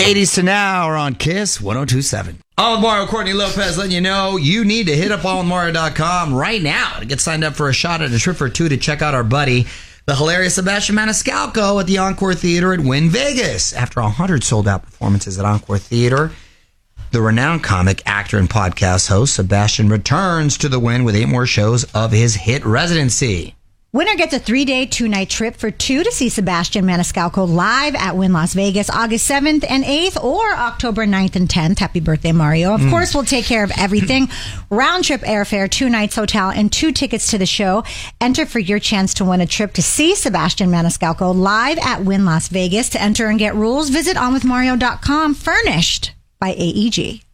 80s to now are on KISS 102.7. On with Mario, Courtney Lopez letting you know you need to hit up onwithmario.com right now to get signed up for a shot at a trip for two to check out our buddy, the hilarious Sebastian Maniscalco at the Encore Theater at Wynn Vegas. After 100 sold-out performances at Encore Theater, the renowned comic, actor, and podcast host Sebastian returns to the Wynn with 8 more shows of his hit residency. Winner gets a 3-day, 2-night trip for two to see Sebastian Maniscalco live at Wynn Las Vegas August 7th and 8th or October 9th and 10th. Happy birthday, Mario. Of course, we'll take care of everything. Round-trip airfare, 2 nights hotel, and 2 tickets to the show. Enter for your chance to win a trip to see Sebastian Maniscalco live at Wynn Las Vegas. To enter and get rules, visit onwithmario.com. Furnished by AEG.